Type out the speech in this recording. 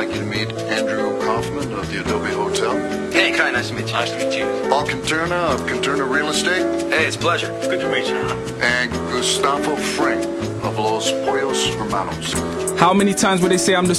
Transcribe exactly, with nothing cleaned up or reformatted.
like you to meet Andrew Kaufman of the Adobe Hotel. Hey, Kai, nice to meet you. Nice to meet you. Paul Canturna of Canturna Real Estate. Hey, it's a pleasure. Good to meet you. And Gustavo Fring of Los Pollos Hermanos. How many times would they say I'm the